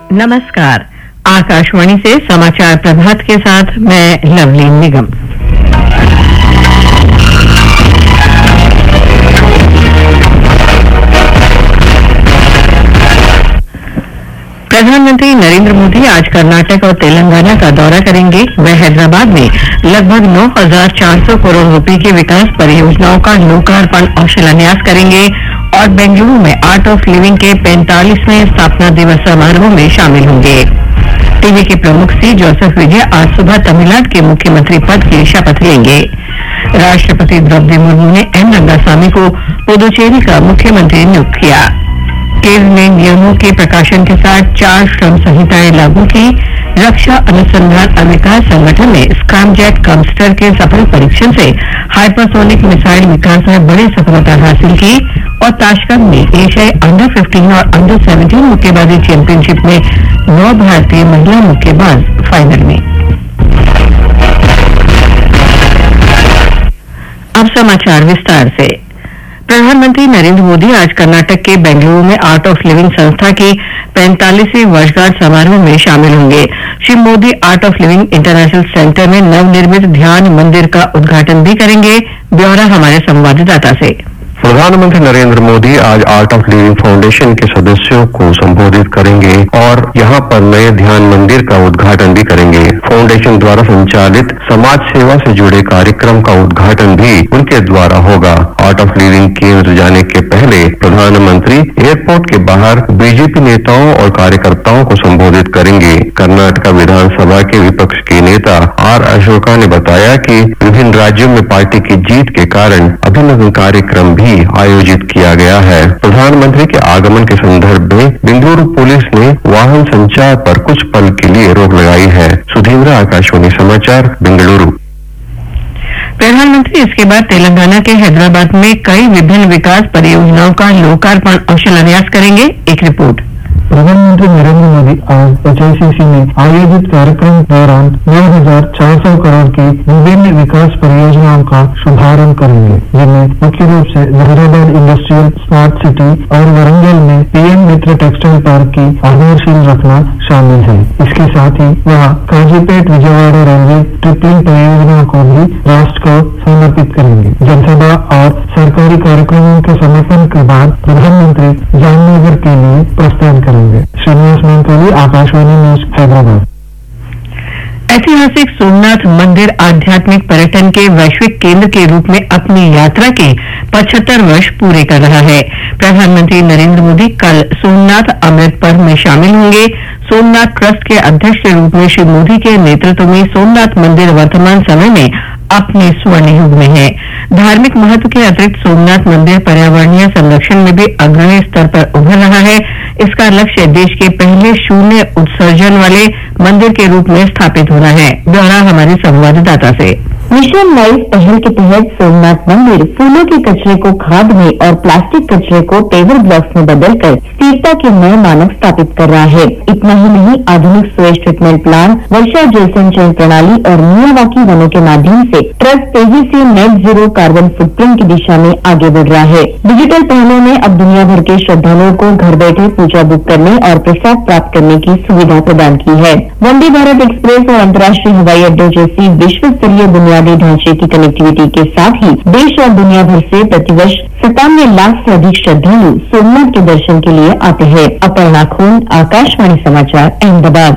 नमस्कार। आकाशवाणी से समाचार प्रभात के साथ मैं लवली निगम। प्रधानमंत्री नरेंद्र मोदी आज कर्नाटक और तेलंगाना का दौरा करेंगे। वे हैदराबाद में लगभग 9,400 करोड़ रुपए की विकास परियोजनाओं का लोकार्पण और शिलान्यास करेंगे और बेंगलुरु में आर्ट ऑफ लिविंग के 45वें स्थापना दिवस समारोह में शामिल होंगे। टीवी के प्रमुख सी जोसेफ विजय आज सुबह तमिलनाडु के मुख्यमंत्री पद की शपथ लेंगे। राष्ट्रपति द्रौपदी मुर्मू ने एन रंगासामी को पुदुचेरी का मुख्यमंत्री नियुक्त किया। केंद्र ने नियमों के प्रकाशन के साथ 4 श्रम संहिताएं लागू की। रक्षा अनुसंधान और विकास संगठन ने स्क्रैमजेट कम्स्टर के सफल परीक्षण से हाइपरसोनिक मिसाइल विकास में बड़ी सफलता हासिल की और ताशकंद में एशियाई अंडर 15 और अंडर 17 मुक्केबाजी चैंपियनशिप में 9 भारतीय महिला मुक्केबाज फाइनल में। अब समाचार विस्तार से। प्रधानमंत्री नरेंद्र मोदी आज कर्नाटक के बेंगलुरु में आर्ट ऑफ लिविंग संस्था की 45वीं वर्षगांठ समारोह में शामिल होंगे। Shri Modi art of living international centre में नवनिर्मित ध्यान मंदिर का उद्घाटन भी करेंगे। ब्यौरा हमारे संवाददाता से। प्रधानमंत्री नरेंद्र मोदी आज आर्ट ऑफ लिविंग फाउंडेशन के सदस्यों को संबोधित करेंगे और यहां पर नए ध्यान मंदिर का उद्घाटन भी करेंगे। फाउंडेशन द्वारा संचालित समाज सेवा से जुड़े कार्यक्रम का उद्घाटन भी उनके द्वारा होगा। आर्ट ऑफ लिविंग केंद्र जाने के पहले प्रधानमंत्री एयरपोर्ट के बाहर बीजेपी नेताओं और कार्यकर्ताओं को संबोधित करेंगे। कर्नाटक विधानसभा के विपक्ष के नेता आर अशोका ने बताया कि विभिन्न राज्यों में पार्टी की जीत के कारण अभिनंदन कार्यक्रम भी आयोजित किया गया है। प्रधानमंत्री के आगमन के संदर्भ में बेंगलुरु पुलिस ने वाहन संचार पर कुछ पल के लिए रोक लगाई है। सुधींद्र, आकाशवाणी समाचार, बेंगलुरु। प्रधानमंत्री इसके बाद तेलंगाना के हैदराबाद में कई विभिन्न विकास परियोजनाओं का लोकार्पण और शिलान्यास करेंगे। एक रिपोर्ट। प्रधानमंत्री नरेंद्र मोदी आज एचआईसीसी में आयोजित कार्यक्रम दौरान 9,400 करोड़ की विभिन्न विकास परियोजनाओं का शुभारंभ करेंगे, जिनमें मुख्य रूप से जहीराबाद इंडस्ट्रियल स्मार्ट सिटी और वरंगल में पीएम मित्र टेक्सटाइल पार्क की आधारशिला रखना शामिल है। इसके साथ ही वहाँ काजीपेट विजयवाड़ा रेलवे ट्रिपलिंग परियोजना को भी राष्ट्र को समर्पित करेंगे। जनसभा और सरकारी कार्यक्रमों के समापन के बाद प्रधानमंत्री जामनगर के लिए प्रस्थान करेंगे। श्रीनिवास मानकोली, आकाशवाणी न्यूज, हैदराबाद। ऐतिहासिक सोमनाथ मंदिर आध्यात्मिक पर्यटन के वैश्विक केंद्र के रूप में अपनी यात्रा के 75 वर्ष पूरे कर रहा है। प्रधानमंत्री नरेंद्र मोदी कल सोमनाथ अमृत पर्व में शामिल होंगे। सोमनाथ ट्रस्ट के अध्यक्ष के रूप में श्री मोदी के नेतृत्व में सोमनाथ मंदिर वर्तमान समय में अपने स्वर्ण युग में है। धार्मिक महत्व के अतिरिक्त सोमनाथ मंदिर पर्यावरणीय संरक्षण में भी अग्रणी स्तर पर उभर रहा है। इसका लक्ष्य देश के पहले शून्य उत्सर्जन वाले मंदिर के रूप में स्थापित होना है। ब्यौरा हमारे संवाददाता से। मिशन लाइफ पहल के तहत सोमनाथ मंदिर फूलों के कचरे को खाद में और प्लास्टिक कचरे को पेवर ब्लॉक्स में बदलकर स्थिरता के नए मानक स्थापित कर रहा है। इतना ही नहीं, आधुनिक स्वेज ट्रीटमेंट प्लांट, वर्षा जल संचयन प्रणाली और मियावाकी वनों के माध्यम से ट्रस्ट तेजी से नेट जीरो कार्बन फुटप्रिंट की दिशा में आगे बढ़ रहा है। डिजिटल पहलों ने अब दुनिया भर के श्रद्धालुओं को घर बैठे पूजा बुक करने और प्रसाद प्राप्त करने की सुविधा प्रदान की है। वंदे भारत एक्सप्रेस और अंतर्राष्ट्रीय हवाई अड्डों जैसी विश्व स्तरीय बुनियादी ढांचे की कनेक्टिविटी के साथ ही देश और दुनिया भर से प्रतिवर्ष 97 लाख से अधिक श्रद्धालु सोमनाथ के दर्शन के लिए आते हैं। अपर्णा खून, आकाशवाणी समाचार, अहमदाबाद।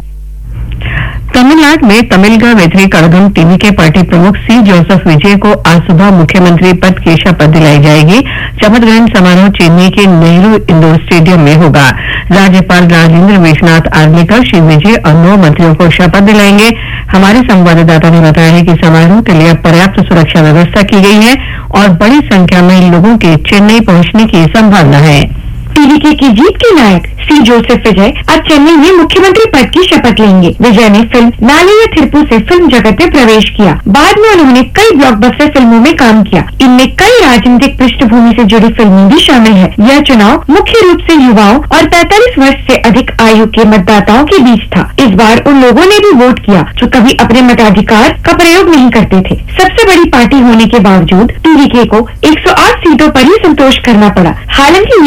तमिलनाडु में तमिलगा वेथरी कड़गम टीवी के पार्टी प्रमुख सी जोसेफ विजय को आज सुबह मुख्यमंत्री पद की शपथ दिलाई जाएगी। शपथ ग्रहण समारोह चेन्नई के नेहरू इंडोर स्टेडियम में होगा। राज्यपाल राजेंद्र विश्वनाथ आर्लेकर श्री विजय और 9 मंत्रियों को शपथ दिलाएंगे। हमारे संवाददाता ने बताया है कि समारोह के लिए पर्याप्त सुरक्षा व्यवस्था की गई है और बड़ी संख्या में लोगों के चेन्नई पहुंचने की संभावना है। टीवीके की जीत के नायक सी जोसेफ विजय आज चेन्नई में मुख्यमंत्री पद की शपथ लेंगे। विजय ने फिल्म नालिया थिरपू से फिल्म जगत में प्रवेश किया। बाद में उन्होंने कई ब्लॉकबस्टर फिल्मों में काम किया। इनमें कई राजनीतिक पृष्ठभूमि से जुड़ी फिल्में भी शामिल है। यह चुनाव मुख्य रूप से युवाओं और 45 वर्ष से अधिक आयु के मतदाताओं के बीच था। इस बार उन लोगों ने भी वोट किया जो कभी अपने मताधिकार का प्रयोग नहीं करते थे। सबसे बड़ी पार्टी होने के बावजूद टीवीके को 108 सीटों पर ही संतोष करना पड़ा। हालांकि